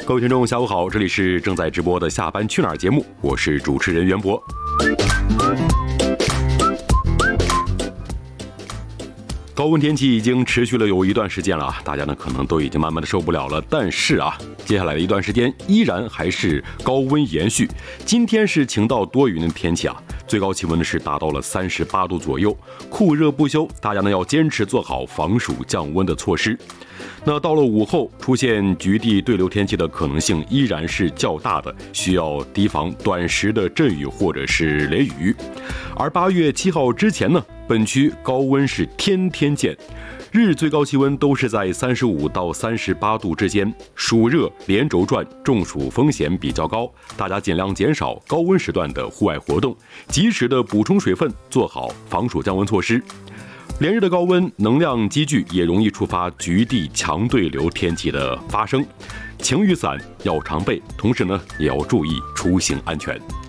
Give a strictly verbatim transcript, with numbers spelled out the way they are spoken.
各位听众下午好，这里是正在直播的下班去哪儿节目，我是主持人袁博。高温天气已经持续了有一段时间了啊，大家呢可能都已经慢慢的受不了了。但是啊，接下来的一段时间依然还是高温延续。今天是晴到多云的天气啊，最高气温呢是达到了三十八度左右，酷热不休，大家呢要坚持做好防暑降温的措施。那到了午后，出现局地对流天气的可能性依然是较大的，需要提防短时的阵雨或者是雷雨。而八月七号之前呢，本区高温是天天见，日最高气温都是在三十五到三十八度之间，暑热连轴转，中暑风险比较高，大家尽量减少高温时段的户外活动，及时的补充水分，做好防暑降温措施。连日的高温，能量积聚也容易触发局地强对流天气的发生，晴雨伞要常备，同时呢也要注意出行安全。